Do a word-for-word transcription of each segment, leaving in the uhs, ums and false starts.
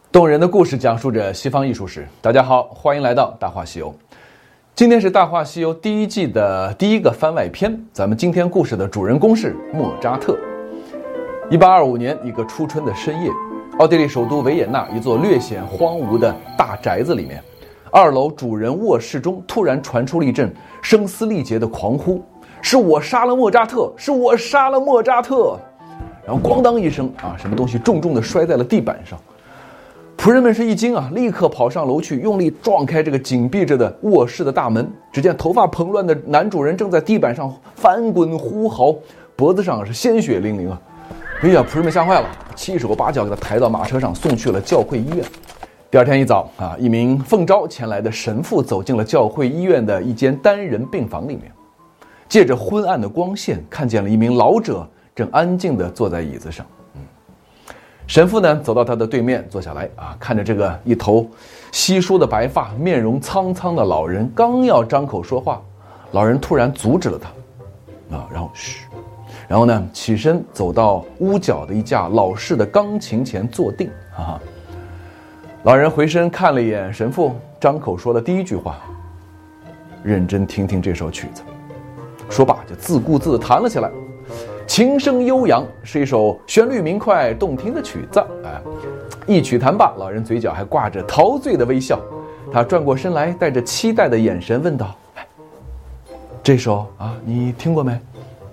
动人的故事讲述着西方艺术史。大家好，欢迎来到大话西游。今天是大话西游第一季的第一个番外篇，咱们今天故事的主人公是莫扎特。一八二五年一个初春的深夜，奥地利首都维也纳一座略显荒芜的大宅子里面，二楼主人卧室中突然传出了一阵声嘶力竭的狂呼：是我杀了莫扎特，是我杀了莫扎特！然后咣当一声啊，什么东西重重地摔在了地板上。仆人们是一惊啊，立刻跑上楼去，用力撞开这个紧闭着的卧室的大门。只见头发蓬乱的男主人正在地板上翻滚呼嚎，脖子上是鲜血淋淋啊！哎呀，仆人们吓坏了，七手八脚给他抬到马车上，送去了教会医院。第二天一早啊，一名奉召前来的神父走进了教会医院的一间单人病房里面，借着昏暗的光线，看见了一名老者正安静地坐在椅子上。神父呢，走到他的对面坐下来啊，看着这个一头稀疏的白发、面容苍苍的老人，刚要张口说话，老人突然阻止了他，啊，然后嘘，然后呢，起身走到屋角的一架老式的钢琴前坐定啊。老人回身看了一眼神父，张口说了第一句话：“认真听听这首曲子。”说罢就自顾自地弹了起来。琴声悠扬，是一首旋律明快动听的曲子。哎，一曲弹罢，老人嘴角还挂着陶醉的微笑。他转过身来，带着期待的眼神问道：“哎，这首啊，你听过没？”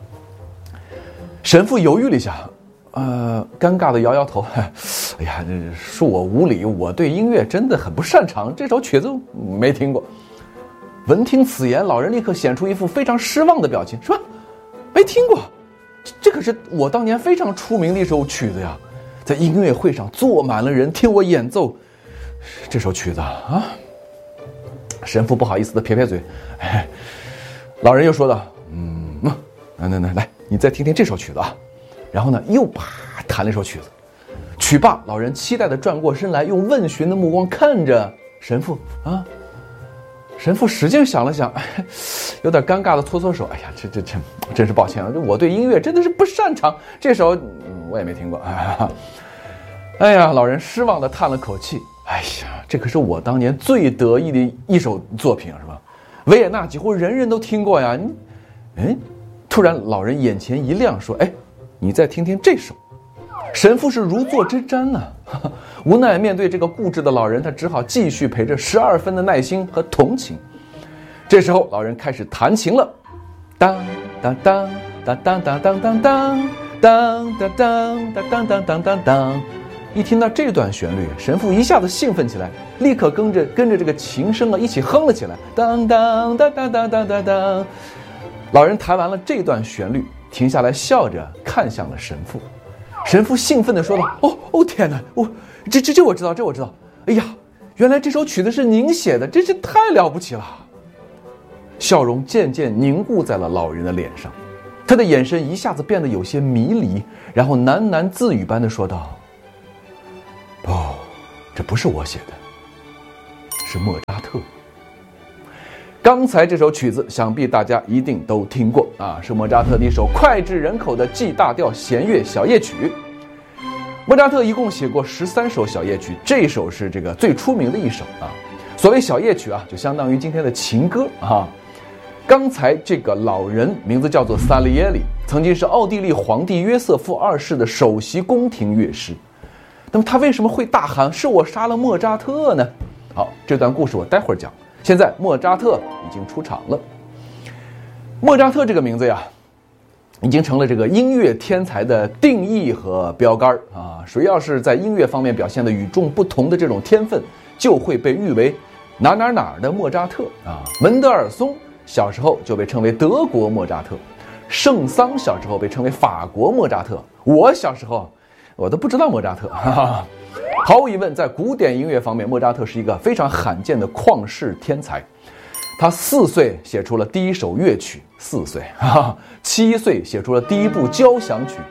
神父犹豫了一下，呃，尴尬的摇摇头。哎呀，这恕我无礼，我对音乐真的很不擅长，这首曲子没听过。闻听此言，老人立刻显出一副非常失望的表情，是吧？没听过。这可是我当年非常出名的一首曲子呀，在音乐会上坐满了人听我演奏这首曲子啊。神父不好意思的撇撇嘴，哎，老人又说道：“嗯，来来来来，你再听听这首曲子啊。”然后呢，又啪弹了一首曲子。曲罢，老人期待的转过身来，用问询的目光看着神父啊。神父使劲想了想，有点尴尬的搓搓手。哎呀，这这这真是抱歉啊！我对音乐真的是不擅长，这首、嗯、我也没听过。哎呀，老人失望的叹了口气。哎呀，这可是我当年最得意的一首作品啊，是吧？维也纳几乎人人都听过呀。哎，突然老人眼前一亮，说：“哎，你再听听这首。”神父是如坐针毡呢、啊，无奈面对这个固执的老人，他只好继续陪着十二分的耐心和同情。这时候，老人开始弹琴了，当当当当当当当当当当当当当当当当当。一听到这段旋律，神父一下子兴奋起来，立刻跟着跟着这个琴声啊一起哼了起来，当当当当当当当当。老人弹完了这段旋律，停下来笑着看向了神父。神父兴奋地说道：“哦哦，天哪！我、哦、这这这我知道，这我知道。哎呀，原来这首曲子是您写的，真是太了不起了。”笑容渐渐凝固在了老人的脸上，他的眼神一下子变得有些迷离，然后喃喃自语般地说道：“不，这不是我写的，是莫扎特。”刚才这首曲子想必大家一定都听过啊，是莫扎特的一首脍炙人口的 G 大调弦乐小夜曲。莫扎特一共写过十三首小夜曲，这首是这个最出名的一首啊。所谓小夜曲啊，就相当于今天的情歌啊。刚才这个老人名字叫做萨利耶里，曾经是奥地利皇帝约瑟夫二世的首席宫廷乐师。那么他为什么会大喊是我杀了莫扎特呢？好，这段故事我待会儿讲。现在莫扎特已经出场了。莫扎特这个名字呀，已经成了这个音乐天才的定义和标杆啊！谁要是在音乐方面表现的与众不同的这种天分，就会被誉为哪哪哪的莫扎特啊。门德尔松小时候就被称为德国莫扎特，圣桑小时候被称为法国莫扎特。我小时候我都不知道莫扎特，哈哈。毫无疑问，在古典音乐方面，莫扎特是一个非常罕见的旷世天才。他四岁写出了第一首乐曲，四岁，哈哈，七岁写出了第一部交响曲。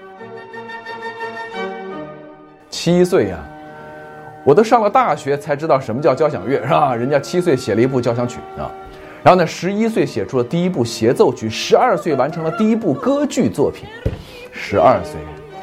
七岁呀、啊，我都上了大学才知道什么叫交响乐，是吧？人家七岁写了一部交响曲啊，然后呢，十一岁写出了第一部协奏曲，十二岁完成了第一部歌剧作品，十二岁。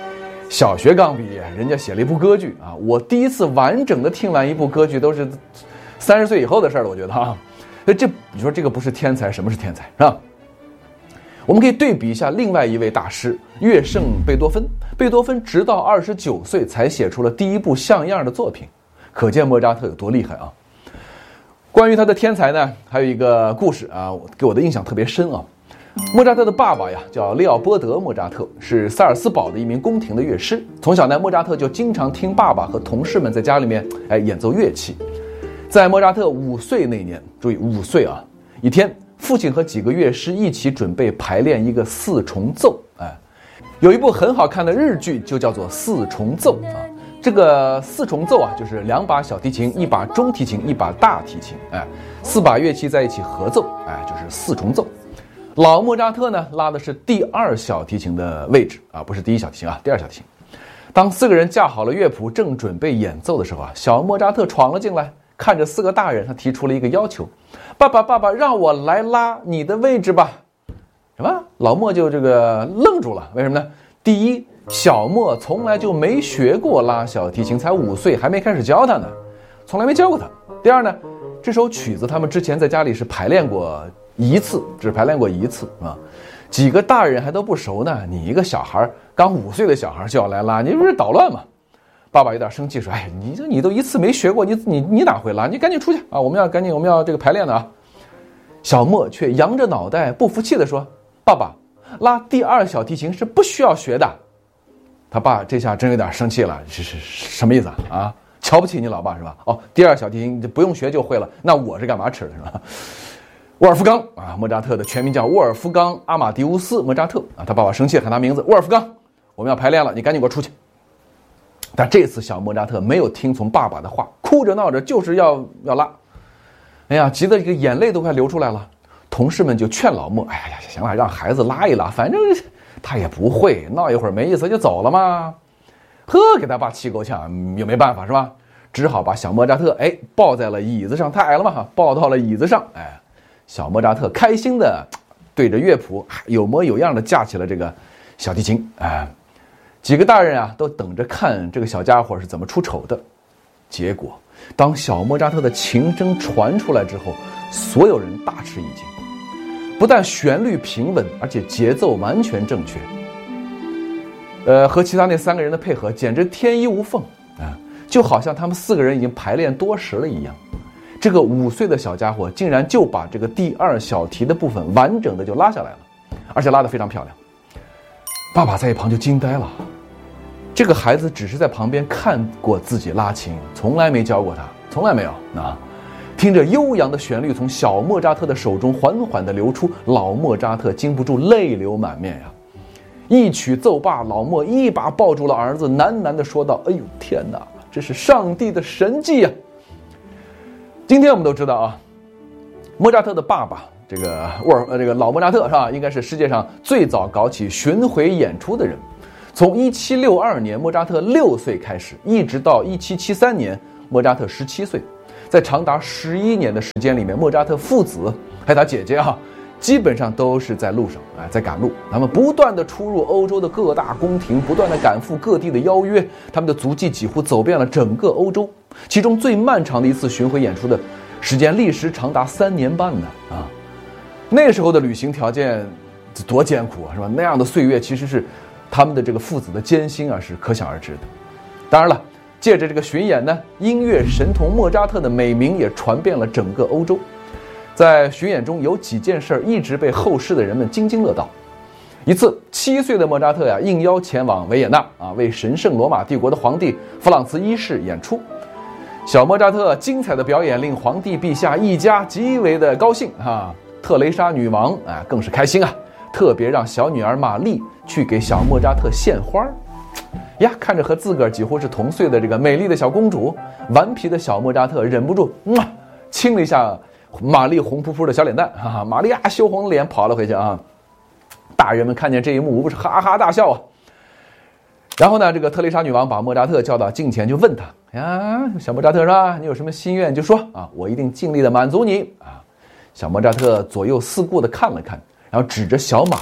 小学刚毕业，人家写了一部歌剧啊！我第一次完整的听完一部歌剧，都是三十岁以后的事了。我觉得啊，这你说这个不是天才，什么是天才，是吧？我们可以对比一下另外一位大师乐圣贝多芬。贝多芬直到二十九岁才写出了第一部像样的作品，可见莫扎特有多厉害啊！关于他的天才呢，还有一个故事啊，给我的印象特别深啊。莫扎特的爸爸呀，叫利奥波德·莫扎特，是萨尔斯堡的一名宫廷的乐师。从小呢，莫扎特就经常听爸爸和同事们在家里面哎演奏乐器。在莫扎特五岁那年，注意五岁啊，一天，父亲和几个乐师一起准备排练一个四重奏。哎，有一部很好看的日剧，就叫做《四重奏》啊。这个四重奏啊，就是两把小提琴、一把中提琴、一把大提琴，哎，四把乐器在一起合奏，哎，就是四重奏。老莫扎特呢，拉的是第二小提琴的位置啊，不是第一小提琴啊，第二小提琴。当四个人架好了乐谱，正准备演奏的时候啊，小莫扎特闯了进来，看着四个大人，他提出了一个要求：“爸爸，爸爸，让我来拉你的位置吧。”什么？老莫就这个愣住了，为什么呢？第一，小莫从来就没学过拉小提琴，才五岁，还没开始教他呢，从来没教过他。第二呢，这首曲子他们之前在家里是排练过一次，只排练过一次啊，几个大人还都不熟呢，你一个小孩，刚五岁的小孩就要来拉，你不是捣乱吗？爸爸有点生气说：“哎，你这你都一次没学过，你你你哪会拉？你赶紧出去啊！我们要赶紧我们要这个排练的啊！”小莫却扬着脑袋不服气地说：“爸爸，拉第二小提琴是不需要学的。”他爸这下真有点生气了，是是什么意思啊？啊，瞧不起你老爸是吧？哦，第二小提琴不用学就会了，那我是干嘛吃的是吧？沃尔夫冈啊，莫扎特的全名叫沃尔夫冈·阿马迪乌斯·莫扎特啊，他爸爸生气喊他名字，沃尔夫冈，我们要排练了，你赶紧给我出去。但这次小莫扎特没有听从爸爸的话，哭着闹着就是要要拉，哎呀，急得这个眼泪都快流出来了。同事们就劝老莫：“哎呀，行了，让孩子拉一拉，反正他也不会，闹一会儿没意思就走了嘛。”呵，给他爸气够呛，也没办法是吧？只好把小莫扎特哎抱在了椅子上，太矮了嘛，抱到了椅子上，哎。小莫扎特开心的对着乐谱有模有样的架起了这个小提琴，哎，几个大人啊都等着看这个小家伙是怎么出丑的。结果当小莫扎特的琴声传出来之后，所有人大吃一惊，不但旋律平稳，而且节奏完全正确，呃，和其他那三个人的配合简直天衣无缝啊，就好像他们四个人已经排练多时了一样。这个五岁的小家伙竟然就把这个第二小提的部分完整的就拉下来了，而且拉得非常漂亮。爸爸在一旁就惊呆了，这个孩子只是在旁边看过自己拉琴，从来没教过他，从来没有啊。听着悠扬的旋律从小莫扎特的手中缓缓地流出，老莫扎特禁不住泪流满面呀。一曲奏罢，老莫一把抱住了儿子，喃喃地说道：“哎呦天哪，这是上帝的神迹呀！”今天我们都知道啊，莫扎特的爸爸这个沃尔呃这个老莫扎特是吧，应该是世界上最早搞起巡回演出的人。从一七六二年莫扎特六岁开始，一直到一七七三年莫扎特十七岁，在长达十一年的时间里面，莫扎特父子还有他姐姐啊，基本上都是在路上哎，在赶路。他们不断的出入欧洲的各大宫廷，不断的赶赴各地的邀约，他们的足迹几乎走遍了整个欧洲。其中最漫长的一次巡回演出的时间历时长达三年半呢啊！那时候的旅行条件多艰苦啊，是吧？那样的岁月其实是他们的这个父子的艰辛啊，是可想而知的。当然了，借着这个巡演呢，音乐神童莫扎特的美名也传遍了整个欧洲。在巡演中有几件事一直被后世的人们津津乐道。一次，七岁的莫扎特呀应邀前往维也纳啊，为神圣罗马帝国的皇帝弗朗茨一世演出。小莫扎特精彩的表演令皇帝陛下一家极为的高兴啊，特蕾莎女王啊更是开心啊，特别让小女儿玛丽去给小莫扎特献花呀。看着和自个儿几乎是同岁的这个美丽的小公主，顽皮的小莫扎特忍不住嗯亲了一下玛丽红扑扑的小脸蛋，哈哈，玛丽亚羞红脸跑了回去啊。大人们看见这一幕无不是哈哈大笑啊。然后呢，这个特蕾莎女王把莫扎特叫到近前，就问他呀，小莫扎特是吧？你有什么心愿就说啊，我一定尽力的满足你啊。小莫扎特左右四顾的看了看，然后指着小玛丽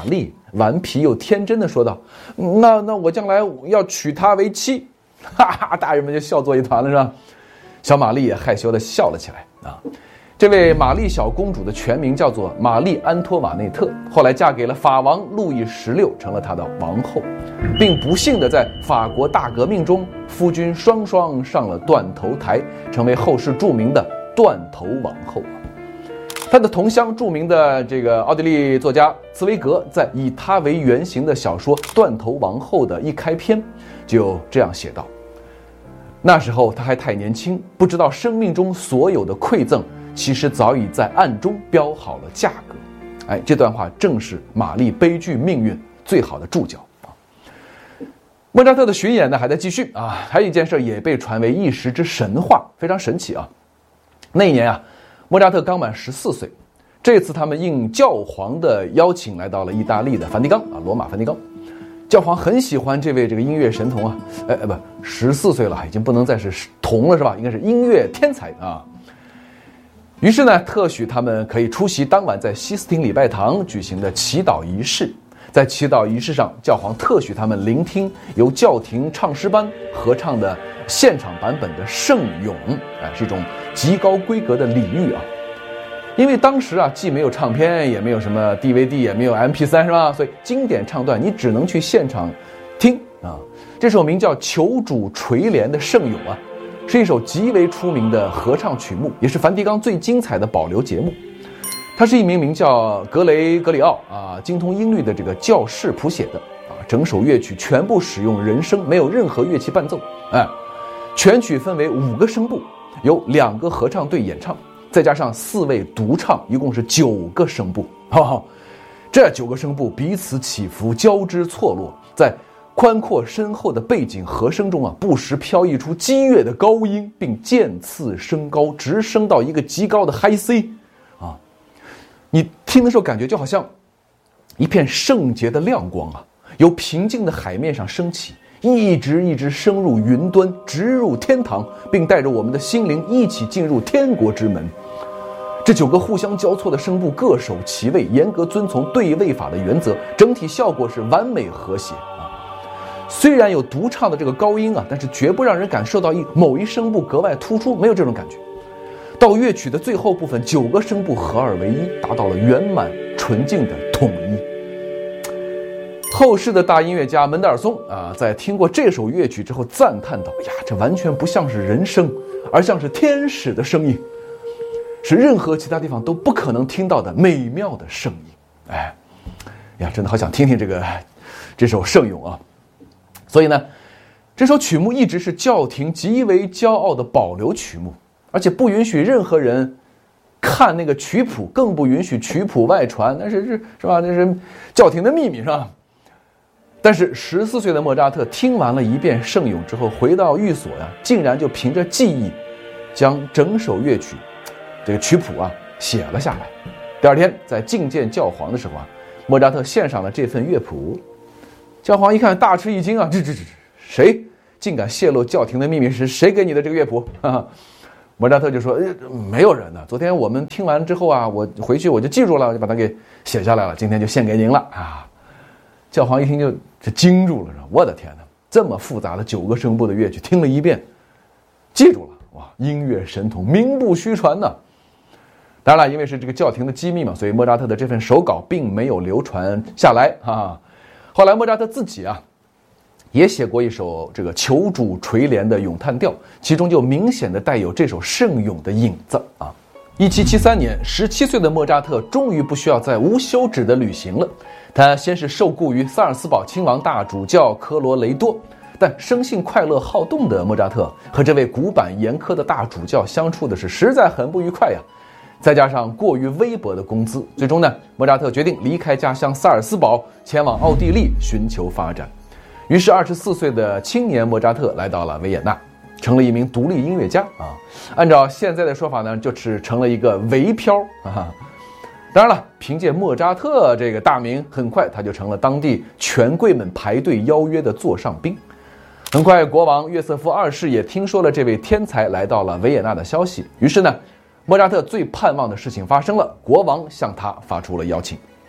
顽皮又天真的说道：“那那我将来要娶她为妻。”哈哈，大人们就笑作一团了，是吧？小玛丽也害羞地笑了起来啊。这位玛丽小公主的全名叫做玛丽安托瓦内特，后来嫁给了法王路易十六，成了他的王后，并不幸的在法国大革命中，夫君双双上了断头台，成为后世著名的断头王后。他的同乡著名的这个奥地利作家茨威格在以他为原型的小说《断头王后》的一开篇就这样写道：那时候他还太年轻，不知道生命中所有的馈赠其实早已在暗中标好了价格。哎，这段话正是玛丽悲剧命运最好的注脚啊。莫扎特的巡演呢还在继续啊，还有一件事也被传为一时之神话，非常神奇啊。那一年啊，莫扎特刚满十四岁，这次他们应教皇的邀请来到了意大利的梵蒂冈啊，罗马梵蒂冈。教皇很喜欢这位这个音乐神童啊，哎不，十四岁了，已经不能再是童了是吧？应该是音乐天才啊。于是呢，特许他们可以出席当晚在西斯廷礼拜堂举行的祈祷仪式。在祈祷仪式上，教皇特许他们聆听由教廷唱诗班合唱的现场版本的圣咏，哎，是一种极高规格的礼遇啊。因为当时啊，既没有唱片，也没有什么 D V D， 也没有 M P 三，是吧？所以经典唱段你只能去现场听啊。这首名叫《求主垂怜》的圣咏啊，是一首极为出名的合唱曲目，也是梵蒂冈最精彩的保留节目。它是一名名叫格雷格里奥啊，精通音律的这个教士谱写的啊，整首乐曲全部使用人声，没有任何乐器伴奏。哎，全曲分为五个声部，由两个合唱队演唱，再加上四位独唱，一共是九个声部。哦，这九个声部彼此起伏，交织错落，在宽阔深厚的背景和声中啊，不时飘溢出激越的高音，并渐次升高，直升到一个极高的 high C 啊！你听的时候感觉就好像一片圣洁的亮光啊，由平静的海面上升起，一直一直升入云端，直入天堂，并带着我们的心灵一起进入天国之门。这九个互相交错的声部各守其位，严格遵从对位法的原则，整体效果是完美和谐啊。虽然有独唱的这个高音啊，但是绝不让人感受到一某一声部格外突出，没有这种感觉。到乐曲的最后部分，九个声部合二为一，达到了圆满纯净的统一。后世的大音乐家门德尔松啊，在听过这首乐曲之后赞叹道：“呀，这完全不像是人声，而像是天使的声音，是任何其他地方都不可能听到的美妙的声音。”哎，呀，真的好想听听这个这首圣咏啊！所以呢，这首曲目一直是教廷极为骄傲的保留曲目，而且不允许任何人看那个曲谱，更不允许曲谱外传，那是是是吧？那是教廷的秘密，是吧？但是十四岁的莫扎特听完了一遍圣咏之后，回到寓所呀、啊，竟然就凭着记忆，将整首乐曲这个曲谱啊写了下来。第二天在觐见教皇的时候啊，莫扎特献上了这份乐谱。教皇一看大吃一惊啊，这这这谁竟敢泄露教廷的秘密？是谁给你的这个乐谱？哈哈，莫扎特就说、呃、没有人呢。昨天我们听完之后啊，我回去我就记住了，我就把它给写下来了，今天就献给您了啊。教皇一听就就惊住了，我的天哪，这么复杂的九个声部的乐曲听了一遍，记住了，哇，音乐神童，名不虚传呢。当然了，因为是这个教廷的机密嘛，所以莫扎特的这份手稿并没有流传下来啊。后来莫扎特自己啊也写过一首这个求主垂怜的咏叹调，其中就明显的带有这首圣咏的影子啊。一七七三年，十七岁的莫扎特终于不需要再无休止的旅行了。他先是受雇于萨尔斯堡亲王大主教科罗雷多，但生性快乐好动的莫扎特和这位古板严苛的大主教相处的是实在很不愉快呀。再加上过于微薄的工资，最终呢，莫扎特决定离开家乡萨尔斯堡，前往奥地利寻求发展。于是二十四岁的青年莫扎特来到了维也纳，成了一名独立音乐家啊。按照现在的说法呢，就是成了一个维漂啊。当然了，凭借莫扎特这个大名，很快他就成了当地权贵们排队邀约的座上宾。很快，国王约瑟夫二世也听说了这位天才来到了维也纳的消息，于是呢，莫扎特最盼望的事情发生了，国王向他发出了邀请。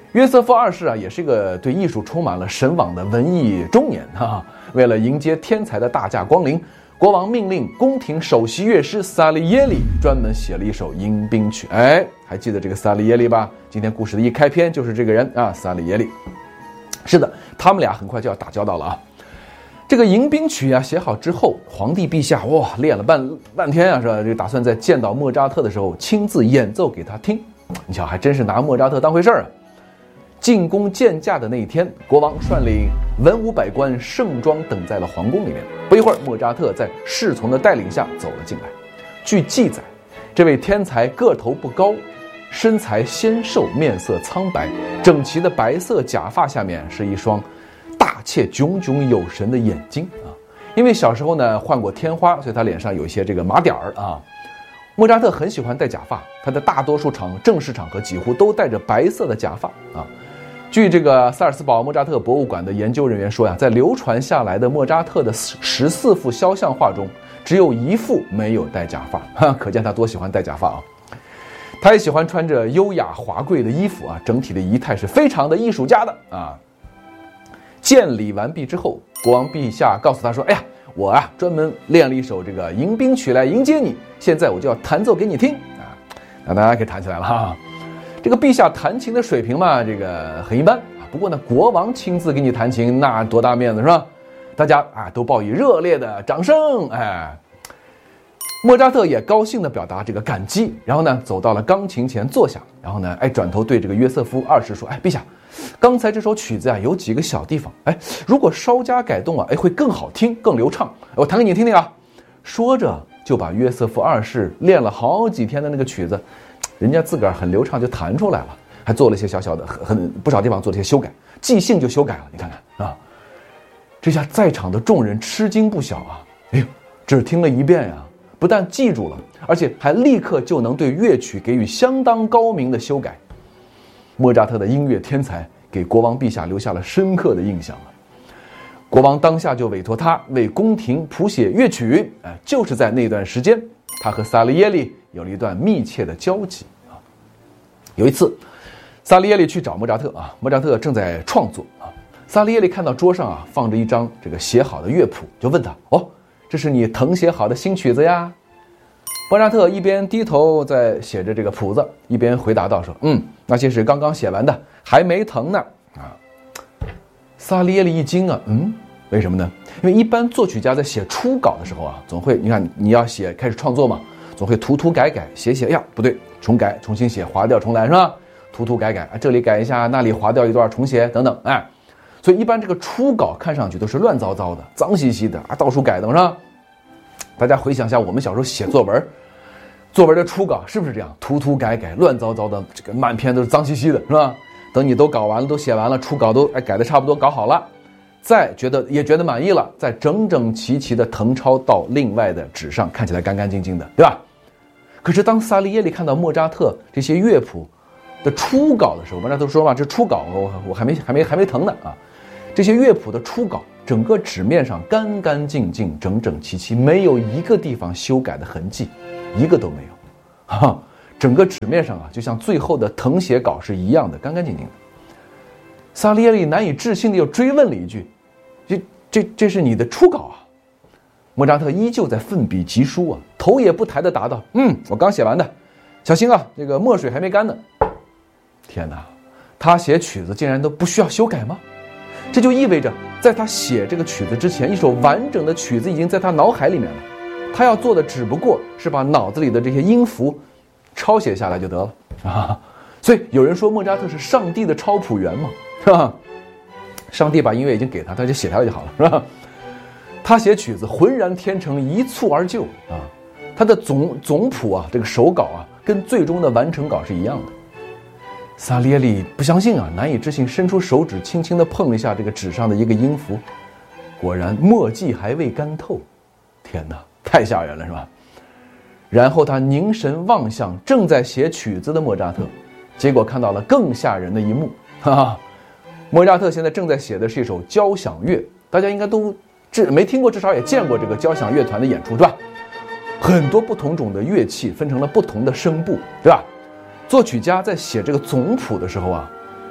约瑟夫二世啊，也是一个对艺术充满了神往的文艺中年啊。为了迎接天才的大驾光临，国王命令宫廷首席乐师萨利耶里专门写了一首迎宾曲。哎，还记得这个萨利耶里吧？今天故事的一开篇就是这个人啊，萨利耶里。是的，他们俩很快就要打交道了啊。这个迎宾曲啊写好之后，皇帝陛下哇练了半半天啊，是吧？这个打算在见到莫扎特的时候亲自演奏给他听。你瞧，还真是拿莫扎特当回事儿啊。进宫见驾的那一天，国王率领文武百官盛装等在了皇宫里面。不一会儿，莫扎特在侍从的带领下走了进来。据记载，这位天才个头不高，身材纤瘦，面色苍白，整齐的白色假发下面是一双大且炯炯有神的眼睛啊。因为小时候呢患过天花，所以他脸上有一些这个麻点儿啊。莫扎特很喜欢戴假发，他的大多数场正式场合几乎都戴着白色的假发啊。据这个萨尔茨堡莫扎特博物馆的研究人员说呀，在流传下来的莫扎特的十四幅肖像画中，只有一幅没有戴假发，哈，可见他多喜欢戴假发啊！他也喜欢穿着优雅华贵的衣服啊，整体的仪态是非常的艺术家的啊。见礼完毕之后，国王陛下告诉他说：“哎呀，我啊专门练了一首这个迎宾曲来迎接你，现在我就要弹奏给你听啊！”那大家可以弹起来了哈。这个陛下弹琴的水平嘛，这个很一般啊。不过呢，国王亲自给你弹琴，那多大面子是吧？大家啊都报以热烈的掌声。哎，莫扎特也高兴地表达这个感激，然后呢走到了钢琴前坐下，然后呢哎转头对这个约瑟夫二世说：“哎，陛下，刚才这首曲子啊有几个小地方，哎，如果稍加改动啊，哎会更好听、更流畅。我弹给你听听啊。”说着就把约瑟夫二世练了好几天的那个曲子。人家自个儿很流畅就弹出来了，还做了一些小小的很很不少地方做了一些修改，即兴就修改了。你看看啊，这下在场的众人吃惊不小啊！哎呦，只听了一遍呀，不但记住了，而且还立刻就能对乐曲给予相当高明的修改。莫扎特的音乐天才给国王陛下留下了深刻的印象啊！国王当下就委托他为宫廷谱写乐曲，哎，就是在那段时间，他和萨利耶里有了一段密切的交集啊。有一次，萨利耶里去找莫扎特啊，莫扎特正在创作啊。萨利耶里看到桌上啊放着一张这个写好的乐谱，就问他：“哦，这是你誊写好的新曲子呀？”莫扎特一边低头在写着这个谱子，一边回答道：“说，嗯，那些是刚刚写完的，还没誊呢。”啊，萨利耶里一惊啊，嗯，为什么呢？因为一般作曲家在写初稿的时候啊，总会你看你要写开始创作嘛。总会涂涂改改，写写，哎呀，不对，重改，重新写，划掉重来，是吧？涂涂改改，啊，这里改一下，那里划掉一段，重写，等等，哎，所以一般这个初稿看上去都是乱糟糟的，脏兮兮的啊，到处改的，是吧？大家回想一下，我们小时候写作文，作文的初稿是不是这样？涂涂改改，乱糟糟的，这个满篇都是脏兮兮的，是吧？等你都搞完了，都写完了，初稿都哎改的差不多，搞好了，再觉得也觉得满意了，再整整齐齐的誊抄到另外的纸上，看起来干干净净的，对吧？可是当萨利耶里看到莫扎特这些乐谱的初稿的时候，莫扎特说嘛，这初稿我我还没还没还没誊呢啊！这些乐谱的初稿，整个纸面上干干净净、整整齐齐，没有一个地方修改的痕迹，一个都没有，哈、啊！整个纸面上啊，就像最后的誊写稿是一样的，干干净净的。萨利耶里难以置信地又追问了一句：“这这这是你的初稿啊？”莫扎特依旧在奋笔疾书啊，头也不抬地答道：“嗯，我刚写完的，小心啊，这个墨水还没干呢。”天哪，他写曲子竟然都不需要修改吗？这就意味着，在他写这个曲子之前，一首完整的曲子已经在他脑海里面了。他要做的只不过是把脑子里的这些音符抄写下来就得了啊。所以有人说莫扎特是上帝的抄谱员嘛，是吧？上帝把音乐已经给他，他就写下来就好了，是吧？他写曲子浑然天成，一蹴而就啊！他的总总谱啊，这个手稿啊，跟最终的完成稿是一样的。萨利耶里不相信啊，难以置信，伸出手指轻轻地碰了一下这个纸上的一个音符，果然墨迹还未干透。天哪，太吓人了，是吧？然后他凝神望向正在写曲子的莫扎特，结果看到了更吓人的一幕。哈哈，莫扎特现在正在写的是一首交响乐，大家应该都这没听过，至少也见过这个交响乐团的演出，对吧？很多不同种的乐器分成了不同的声部，对吧？作曲家在写这个总谱的时候啊，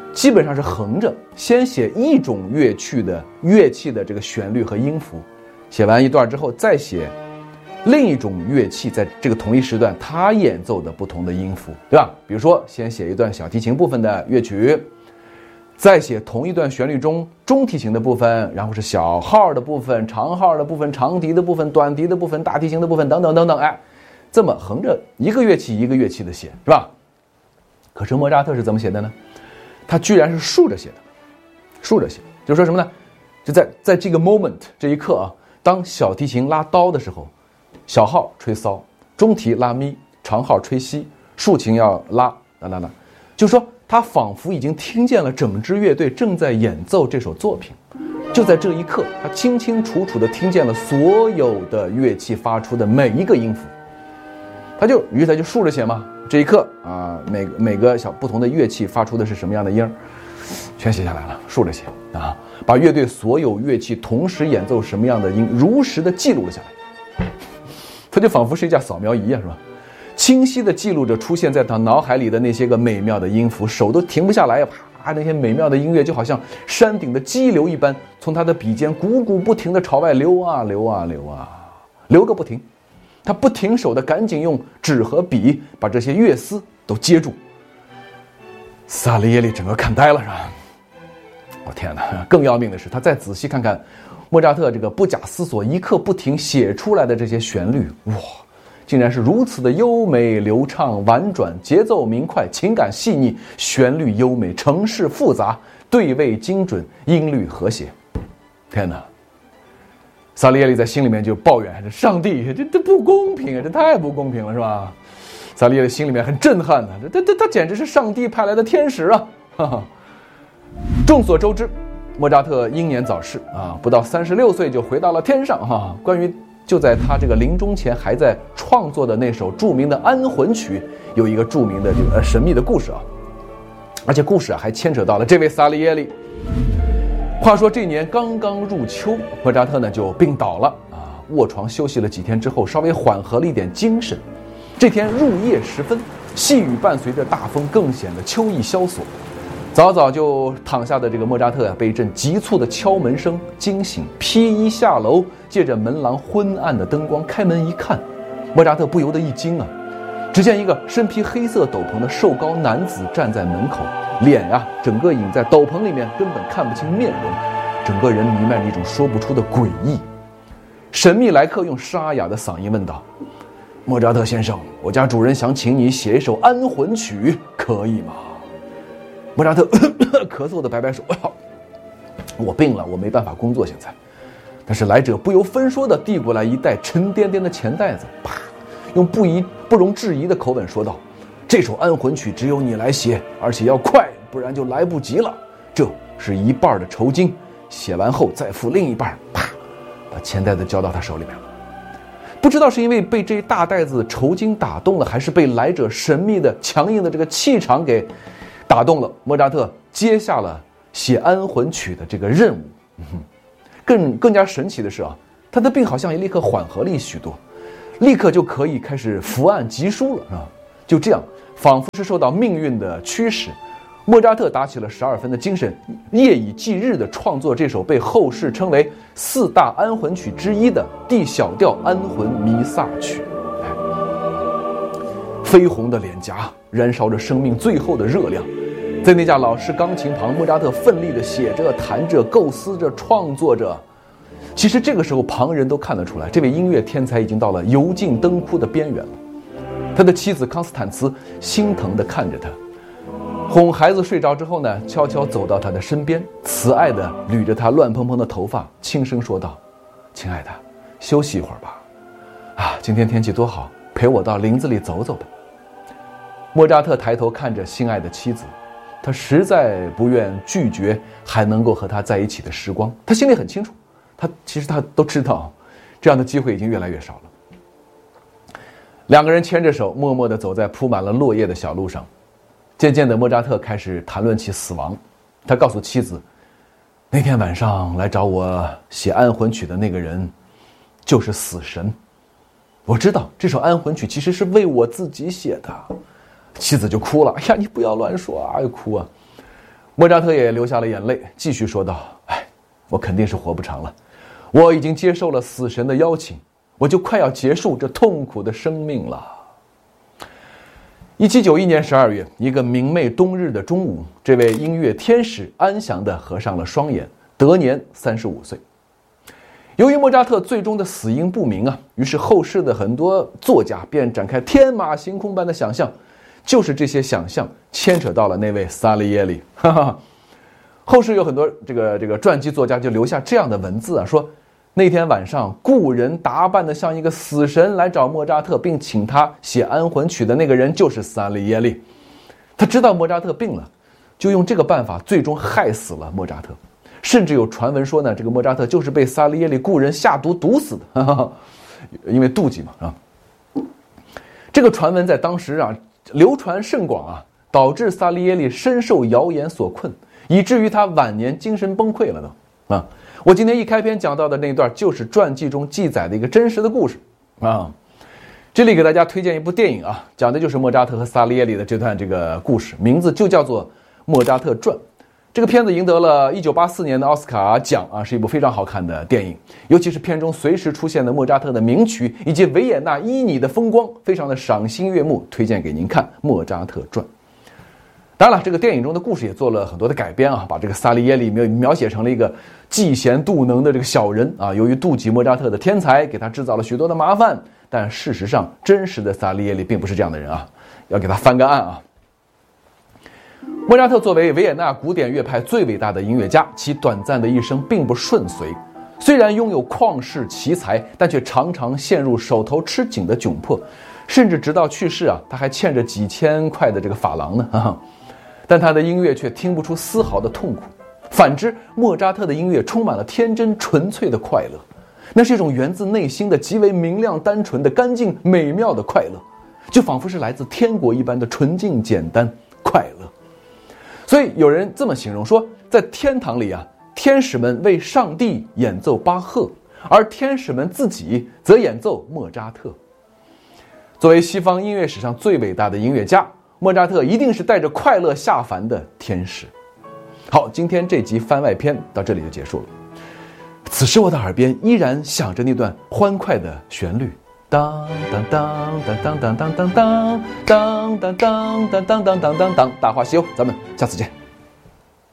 基本上是横着，先写一种乐曲的乐器的这个旋律和音符，写完一段之后再写另一种乐器在这个同一时段它演奏的不同的音符，对吧？比如说先写一段小提琴部分的乐曲，再写同一段旋律中中提琴的部分，然后是小号的部分、长号的部分、长笛的部分、短笛的部分、大提琴的部分等等等等，哎，这么横着一个乐器一个乐器的写，是吧？可是莫扎特是怎么写的呢？他居然是竖着写的，竖着写，就是说什么呢？就在在这个 moment 这一刻啊，当小提琴拉哆的时候，小号吹骚，中提拉咪，长号吹西，竖琴要拉啦啦啦，就是说他仿佛已经听见了整支乐队正在演奏这首作品。就在这一刻，他清清楚楚地听见了所有的乐器发出的每一个音符。他就于是他就竖着写嘛，这一刻啊，每每个小不同的乐器发出的是什么样的音儿，全写下来了，竖着写啊，把乐队所有乐器同时演奏什么样的音，如实的记录了下来。他就仿佛是一架扫描仪啊，是吧？清晰的记录着出现在他脑海里的那些个美妙的音符，手都停不下来，啪，那些美妙的音乐就好像山顶的激流一般，从他的笔尖汩汩不停的朝外流啊流啊流啊，流个不停。他不停手的赶紧用纸和笔把这些乐丝都接住。萨利耶利整个看呆了，是吧？我天哪！更要命的是，他再仔细看看莫扎特这个不假思索、一刻不停写出来的这些旋律，哇，竟然是如此的优美、流畅、婉转，节奏明快，情感细腻，旋律优美，程式复杂，对位精准，音律和谐。天哪！萨利耶利在心里面就抱怨：“这上帝，这这不公平啊！这太不公平了，是吧？”萨利耶利心里面很震撼的，这这这他简直是上帝派来的天使啊！哈哈。众所周知，莫扎特英年早逝啊，不到三十六岁就回到了天上哈、啊。关于就在他这个临终前还在创作的那首著名的《安魂曲》，有一个著名的这个神秘的故事啊，而且故事啊还牵扯到了这位萨利耶利。话说这年刚刚入秋，莫扎特呢就病倒了啊，卧床休息了几天之后，稍微缓和了一点精神。这天入夜时分，细雨伴随着大风，更显得秋意萧索。早早就躺下的这个莫扎特啊，被一阵急促的敲门声惊醒，披衣下楼，借着门廊昏暗的灯光开门一看，莫扎特不由得一惊啊！只见一个身披黑色斗篷的瘦高男子站在门口，脸啊整个隐在斗篷里面，根本看不清面容，整个人弥漫着一种说不出的诡异。神秘来客用沙哑的嗓音问道：“莫扎特先生，我家主人想请你写一首安魂曲，可以吗？”莫扎特咳嗽的摆摆手：“我病了，我没办法工作现在。”但是来者不由分说的递过来一袋沉甸甸的钱袋子，啪，用不疑不容置疑的口吻说道：“这首安魂曲只有你来写，而且要快，不然就来不及了。这是一半的酬金，写完后再付另一半。”啪，把钱袋子交到他手里面了。不知道是因为被这一大袋子酬金打动了，还是被来者神秘的强硬的这个气场给打动了，莫扎特接下了写安魂曲的这个任务。嗯、更更加神奇的是啊，他的病好像也立刻缓和了许多，立刻就可以开始伏案疾书了啊！就这样，仿佛是受到命运的驱使，莫扎特打起了十二分的精神，夜以继日地创作这首被后世称为四大安魂曲之一的 D 小调安魂弥撒曲。绯红的脸颊燃烧着生命最后的热量，在那架老式钢琴旁，莫扎特奋力地写着、弹着、构思着、创作着。其实这个时候，旁人都看得出来，这位音乐天才已经到了油尽灯枯的边缘了。他的妻子康斯坦茨心疼地看着他，哄孩子睡着之后呢，悄悄走到他的身边，慈爱地捋着他乱蓬蓬的头发，轻声说道：“亲爱的，休息一会儿吧。啊，今天天气多好，陪我到林子里走走吧。”莫扎特抬头看着心爱的妻子，他实在不愿拒绝还能够和他在一起的时光。他心里很清楚，他其实他都知道，这样的机会已经越来越少了。两个人牵着手，默默地走在铺满了落叶的小路上。渐渐的，莫扎特开始谈论起死亡。他告诉妻子，那天晚上来找我写安魂曲的那个人就是死神。我知道这首安魂曲其实是为我自己写的。妻子就哭了：“哎呀，你不要乱说啊！”又哭啊。 莫扎特也流下了眼泪，继续说道：哎，我肯定是活不长了，我已经接受了死神的邀请，我就快要结束这痛苦的生命了。一七九一年十二月，一个明媚冬日的中午，这位音乐天使安详地合上了双眼，得年三十五岁。由于莫扎特最终的死因不明啊，于是后世的很多作家便展开天马行空般的想象，就是这些想象牵扯到了那位萨利耶里。哈哈，后世有很多这个这个传记作家就留下这样的文字啊，说那天晚上故人打扮得像一个死神来找莫扎特，并请他写安魂曲的那个人就是萨利耶利。他知道莫扎特病了，就用这个办法最终害死了莫扎特。甚至有传闻说呢，这个莫扎特就是被萨利耶利故人下毒毒死的，哈哈，因为妒忌嘛啊。这个传闻在当时啊流传甚广啊，导致萨利耶利深受谣言所困，以至于他晚年精神崩溃了都啊。我今天一开篇讲到的那段就是传记中记载的一个真实的故事啊。这里给大家推荐一部电影啊，讲的就是莫扎特和萨利耶利的这段这个故事，名字就叫做《莫扎特传》。这个片子赢得了一九八四年的奥斯卡奖啊，是一部非常好看的电影，尤其是片中随时出现的莫扎特的名曲以及维也纳伊尼的风光，非常的赏心悦目，推荐给您看《莫扎特传》。当然了，这个电影中的故事也做了很多的改编啊，把这个萨利耶利描描写成了一个嫉贤妒能的这个小人啊，由于妒忌莫扎特的天才，给他制造了许多的麻烦。但事实上，真实的萨利耶利并不是这样的人啊，要给他翻个案啊。莫扎特作为维也纳古典乐派最伟大的音乐家，其短暂的一生并不顺遂。虽然拥有旷世奇才，但却常常陷入手头吃紧的窘迫，甚至直到去世啊，他还欠着几千块的这个法郎呢。哈哈，但他的音乐却听不出丝毫的痛苦。反之，莫扎特的音乐充满了天真纯粹的快乐，那是一种源自内心的极为明亮单纯的干净美妙的快乐，就仿佛是来自天国一般的纯净简单快乐。所以有人这么形容说，在天堂里啊，天使们为上帝演奏巴赫，而天使们自己则演奏莫扎特。作为西方音乐史上最伟大的音乐家，莫扎特一定是带着快乐下凡的天使。好，今天这集番外篇到这里就结束了。此时我的耳边依然响着那段欢快的旋律，当当当当当当当当当当当当当当当当当，大话西游，咱们下次见。